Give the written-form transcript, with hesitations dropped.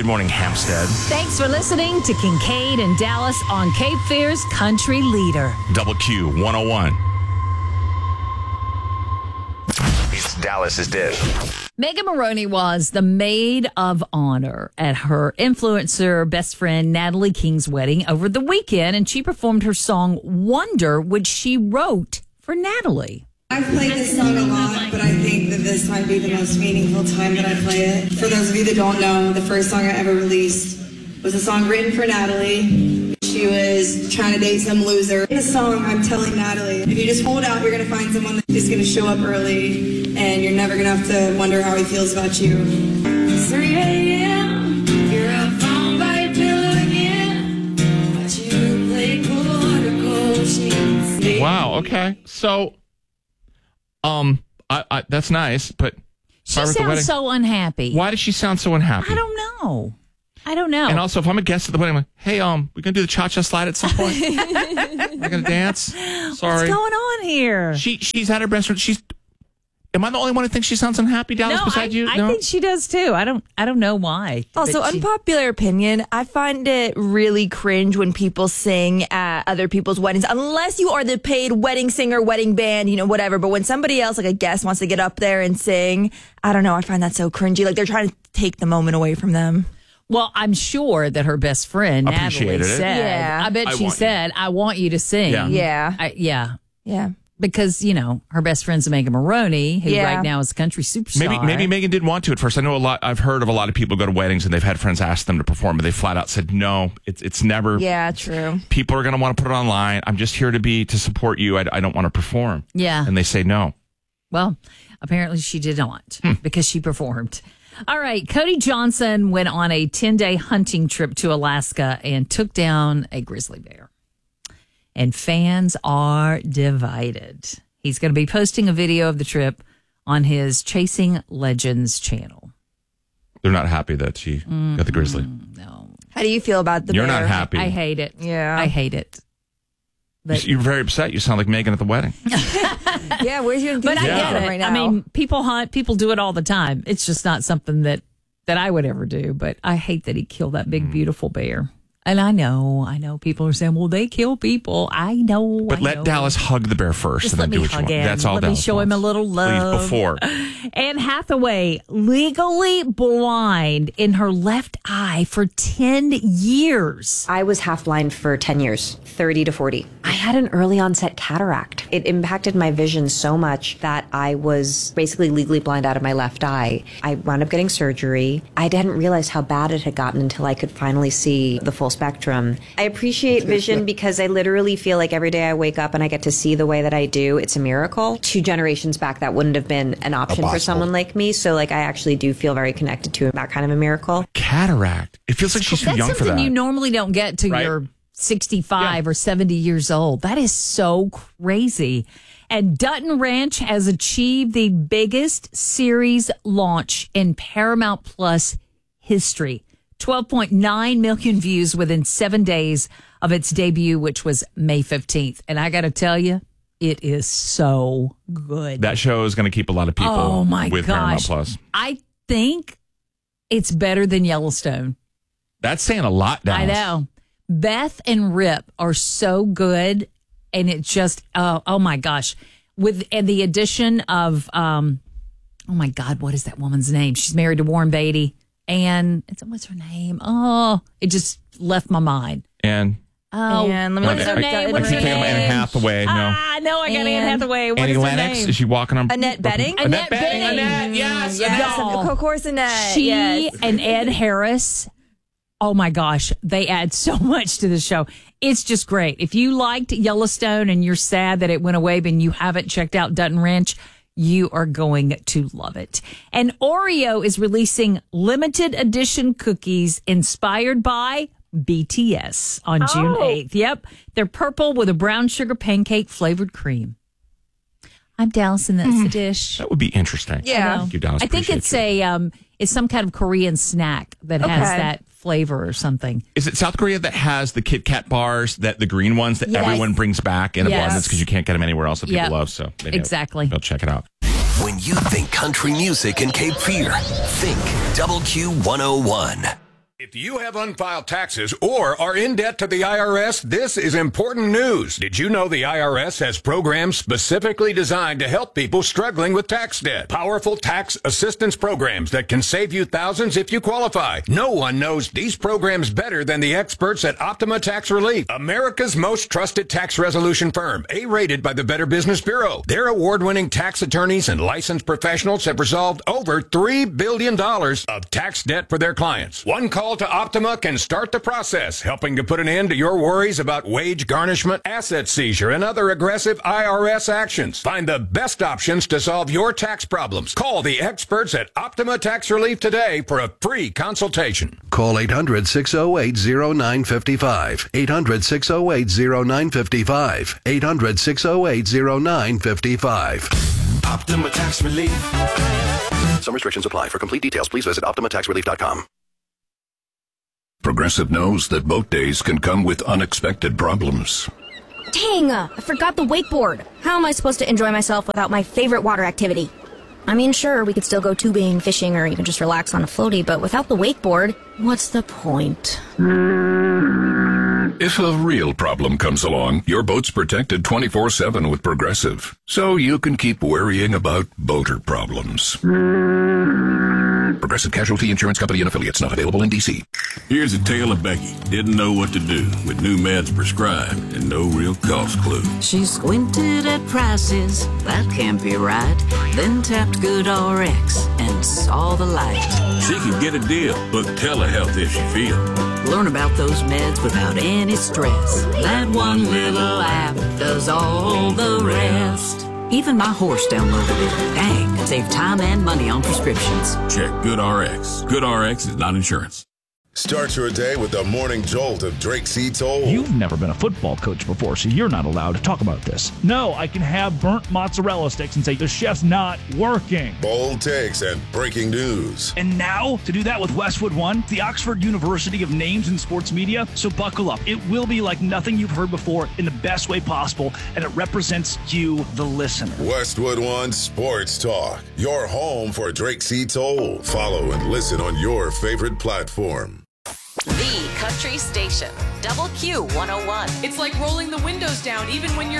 Good morning, Hampstead. Thanks for listening to Kincaid and Dallas on Cape Fear's Country Leader. Double Q 101. It's Dallas's Dish. Megan Maroney was the maid of honor at her influencer best friend Natalie King's wedding over the weekend, and she performed her song Wonder, which she wrote for Natalie. I've played this song a lot, but I think that this might be the most meaningful time that I play it. For those of you that don't know, the first song I ever released was a song written for Natalie. She was trying to date some loser. In the song, I'm telling Natalie, if you just hold out, you're going to find someone that is going to show up early, and you're never going to have to wonder how he feels about you. 3 a.m., you're up on by your pillow again, but you play cold sheets. Wow, okay. So, I that's nice, but She sounds so unhappy. Why does she sound so unhappy? I don't know. And also, if I'm a guest at the wedding, I'm like, hey, we're gonna do the cha-cha slide at some point. We're gonna dance. Sorry, what's going on here? She's had her best friend. Am I the only one who thinks she sounds unhappy, Dallas? Besides you? I think she does too. I don't know why. Also, unpopular opinion, I find it really cringe when people sing at other people's weddings, unless you are the paid wedding singer, wedding band, whatever. But when somebody else, like a guest, wants to get up there and sing, I don't know. I find that so cringy. Like they're trying to take the moment away from them. Well, I'm sure that her best friend Natalie said, yeah. I bet she said, I want you to sing. Yeah. Yeah. Because, her best friend's Megan Maroney, who right now is a country superstar. Maybe Megan didn't want to at first. I know I've heard of a lot of people go to weddings and they've had friends ask them to perform, but they flat out said, no, it's never. Yeah, true. People are going to want to put it online. I'm just here to support you. I don't want to perform. Yeah. And they say no. Well, apparently she did not because she performed. All right. Cody Johnson went on a 10-day hunting trip to Alaska and took down a grizzly bear. And fans are divided. He's going to be posting a video of the trip on his Chasing Legends channel. They're not happy that she got the grizzly. No. How do you feel about the You're bear? not happy. I hate it. Yeah. I hate it. But, You're very upset. You sound like Megan at the wedding. Yeah, where's your but I get it. right now? I mean, people hunt. People do it all the time. It's just not something that I would ever do. But I hate that he killed that big, beautiful bear. And I know people are saying, well, they kill people. I know. But let Dallas hug the bear first Just and then let do me what you hug want. him. That's all Let Dallas me show wants. him a little love. Please, before. Anne Hathaway, legally blind in her left eye for 10 years. I was half blind for 10 years, 30 to 40. I had an early onset cataract. It impacted my vision so much that I was basically legally blind out of my left eye. I wound up getting surgery. I didn't realize how bad it had gotten until I could finally see the full spectrum. I appreciate vision because I literally feel like every day I wake up and I get to see the way that I do, it's a miracle. 2 generations back, that wouldn't have been an option for someone like me. So I actually do feel very connected to that kind of a miracle. Cataract. It feels like she's too young for that. That's something you normally don't get till you're 65 or 70 years old. That is so crazy. And Dutton Ranch has achieved the biggest series launch in Paramount Plus history. 12.9 million views within 7 days of its debut, which was May 15th. And I got to tell you, it is so good. That show is going to keep a lot of people with Paramount Plus. I think it's better than Yellowstone. That's saying a lot, Dallas. I know. Beth and Rip are so good. And it just, oh my gosh. And the addition of, oh my God, what is that woman's name? She's married to Warren Beatty. And what's her name? Oh, it just left my mind. And let me what's her name? What's her name? Anne Hathaway. No. I got Anne Hathaway. What Annie is her Lennox. name? Is she walking on? Annette Bening? Annette Bening. Annette, yes. Yes, of course, Annette. She and Ed Harris. Oh my gosh, they add so much to the show. It's just great. If you liked Yellowstone and you're sad that it went away, but you haven't checked out Dutton Ranch, you are going to love it. And Oreo is releasing limited edition cookies inspired by BTS on June 8th. Yep. They're purple with a brown sugar pancake flavored cream. I'm Dallas, and that's the dish. That would be interesting. Yeah. Thank you, Dallas. I think it's it's some kind of Korean snack that has that flavor or something. Is it South Korea that has the Kit Kat bars, the green ones that everyone brings back in abundance because you can't get them anywhere else that people love? So maybe I'll check it out. When you think country music in Cape Fear, think Double Q 101. If you have unfiled taxes or are in debt to the IRS, this is important news. Did you know the IRS has programs specifically designed to help people struggling with tax debt? Powerful tax assistance programs that can save you thousands if you qualify. No one knows these programs better than the experts at Optima Tax Relief, America's most trusted tax resolution firm, A-rated by the Better Business Bureau. Their award-winning tax attorneys and licensed professionals have resolved over $3 billion of tax debt for their clients. One call to Optima can start the process, helping to put an end to your worries about wage garnishment, asset seizure, and other aggressive IRS actions. Find the best options to solve your tax problems. Call the experts at Optima Tax Relief today for a free consultation. Call 800-608-0955. 800-608-0955. 800-608-0955. Optima Tax Relief. Some restrictions apply. For complete details, please visit OptimaTaxRelief.com. Progressive knows that boat days can come with unexpected problems. Dang, I forgot the wakeboard. How am I supposed to enjoy myself without my favorite water activity? I mean, sure, we could still go tubing, fishing, or even just relax on a floaty, but without the wakeboard, what's the point? If a real problem comes along, your boat's protected 24/7 with Progressive, so you can keep worrying about boater problems. Progressive Casualty Insurance Company and Affiliates, not available in D.C. Here's a tale of Becky. Didn't know what to do with new meds prescribed and no real cost clue. She squinted at prices, that can't be right. Then tapped GoodRx and saw the light. She can get a deal, book telehealth if she feels. Learn about those meds without any stress. That one little app does all the rest. Even my horse downloaded it. Dang, save time and money on prescriptions. Check GoodRx. GoodRx is not insurance. Start your day with the morning jolt of Drake C. Toll. You've never been a football coach before, so you're not allowed to talk about this. No, I can have burnt mozzarella sticks and say the chef's not working. Bold takes and breaking news. And now, to do that with Westwood One, the Oxford University of Names in Sports Media. So buckle up. It will be like nothing you've heard before in the best way possible, and it represents you, the listener. Westwood One Sports Talk, your home for Drake C. Toll. Follow and listen on your favorite platform. The Country Station, WQ 101. It's like rolling the windows down even when you're